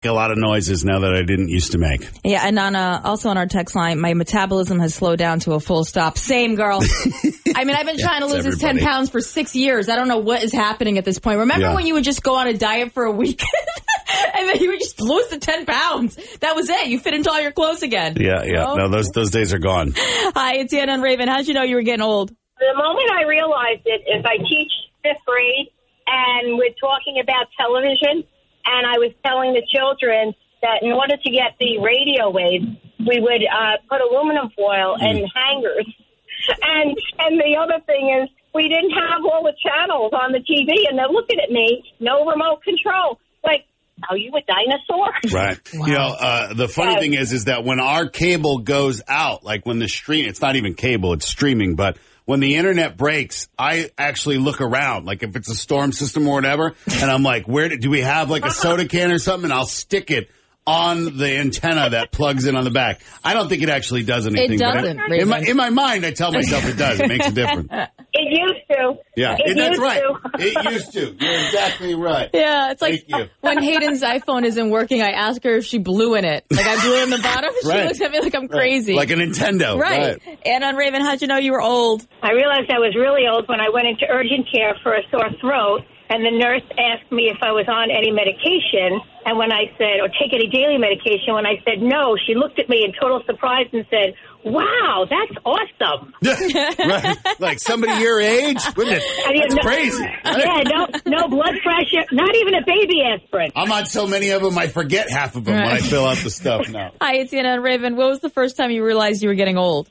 a lot of noises now that I didn't used to make. Yeah, and also on our text line, my metabolism has slowed down to a full stop. Same, girl. I mean, I've been trying to lose this 10 pounds for 6 years. I don't know what is happening at this point. Remember when you would just go on a diet for a week and then you would just lose the 10 pounds? That was it. You fit into all your clothes again. Yeah. Oh. No, those days are gone. Hi, it's Anna and Raven. How'd you know you were getting old? The moment I realized it is I teach 5th grade, and we're talking about television, and I was telling the children that in order to get the radio waves, we would put aluminum foil and hangers. And the other thing is we didn't have all the channels on the TV, and they're looking at me, no remote control. Like, are you a dinosaur? Right. Wow. You know, the funny thing is that when our cable goes out, like when the stream, it's not even cable, it's streaming, but when the internet breaks, I actually look around, like if it's a storm system or whatever, and I'm like, do we have like a soda can or something? And I'll stick it on the antenna that plugs in on the back. I don't think it actually does anything. It doesn't. But in my mind, I tell myself it does. It makes a difference. It used to. Yeah, that's right. It used to. You're exactly right. Yeah, it's like when Hayden's iPhone isn't working, I ask her if she blew in it. Like I blew in the bottom. She looks at me like I'm crazy. Like a Nintendo. Right. And on Raven, how'd you know you were old? I realized I was really old when I went into urgent care for a sore throat. And the nurse asked me if I was on any medication, and when I said, or take any daily medication, when I said no, she looked at me in total surprise and said, wow, that's awesome. Right. Like somebody your age? That's crazy. Yeah, no blood pressure, not even a baby aspirin. I'm on so many of them, I forget half of them when I fill out the stuff now. Hi, it's Anna and Raven. What was the first time you realized you were getting old?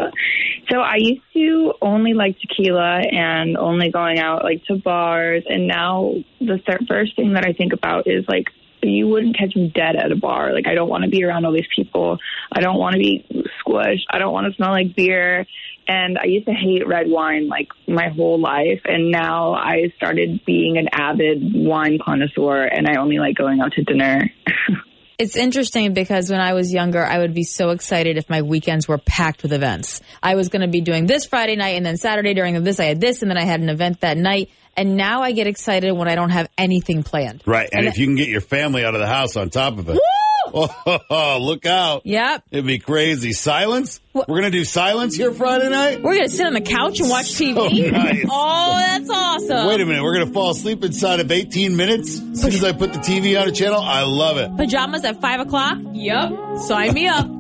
So I used to only like tequila and only going out like to bars. And now the first thing that I think about is like, you wouldn't catch me dead at a bar. Like, I don't want to be around all these people. I don't want to be squished. I don't want to smell like beer. And I used to hate red wine like my whole life. And now I started being an avid wine connoisseur, and I only like going out to dinner. It's interesting because when I was younger, I would be so excited if my weekends were packed with events. I was going to be doing this Friday night, and then Saturday during this, I had this, and then I had an event that night. And now I get excited when I don't have anything planned. Right. And if you can get your family out of the house on top of it. Woo! Oh, look out. Yep. It'd be crazy. Silence? We're going to do silence here Friday night? We're going to sit on the couch and watch TV? Oh, nice. Oh, that's awesome. Wait a minute. We're going to fall asleep inside of 18 minutes as soon as I put the TV on a channel? I love it. Pajamas at 5 o'clock? Yep. Sign me up.